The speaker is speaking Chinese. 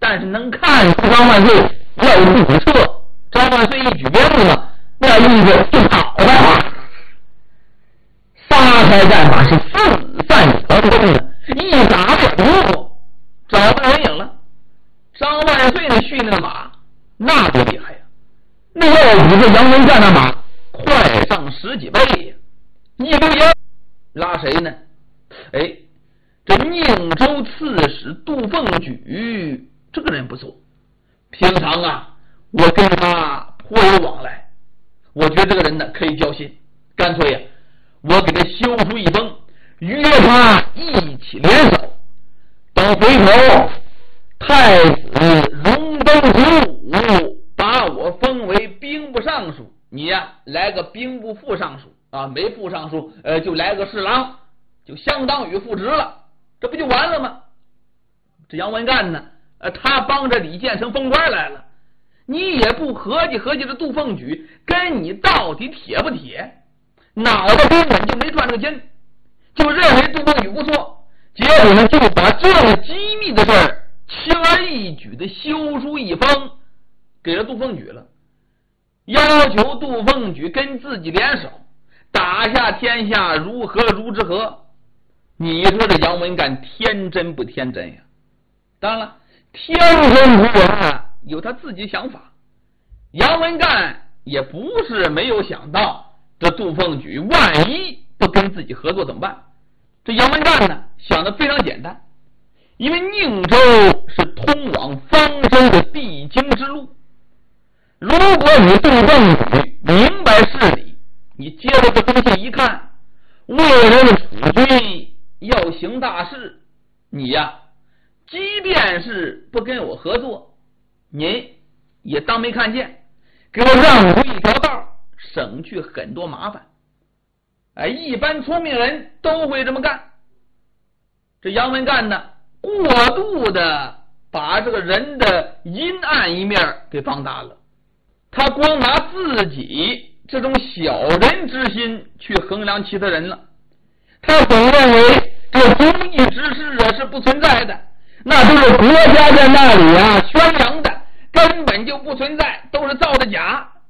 但是能看出张万岁要不撤，张万岁一举鞭子呢，那意思就跑了。撒开战马是四散狂奔的，一打也不过，找不着人影了。张万岁呢，训那个马那多厉害呀！那要比这杨文干的马快上10几倍呀！一溜烟拉谁呢？哎，这宁州刺史杜凤举这个人不错，平常啊，我跟他颇有往来，我觉得这个人呢可以交心，干脆呀，我给他修书一封，约他一起联手，等回头太子荣登洪武，把我封为兵部尚书，你呀来个兵部副尚书啊，没副尚书就来个侍郎，就相当于副职了，这不就完了吗？这杨文干呢，他帮着李建成封官来了，你也不合计合计这杜凤举跟你到底铁不铁，脑子根本就没转这个筋，就认为杜凤举不错，结果呢就把这么机密的事儿轻而易举的修书一封给了杜凤举了，要求杜凤举跟自己联手打下天下，如何如之何？你说这杨文干天真不天真呀？当然了，天真不啊，有他自己想法。杨文干也不是没有想到，这杜凤举万一不跟自己合作怎么办？这杨文干呢想的非常简单，因为宁州是通往方舟的必经之路，如果你杜凤举明白事理，你接了这封信一看，为了楚军要行大事，你呀即便是不跟我合作，您也当没看见，给我让出一条道，省去很多麻烦。一般聪明人都会这么干。这杨文干呢过度的把这个人的阴暗一面给放大了，他光拿自己这种小人之心去衡量其他人了，他总认为这公益之事啊是不存在的，那都是国家在那里啊宣扬的，根本就不存在，都是造的假。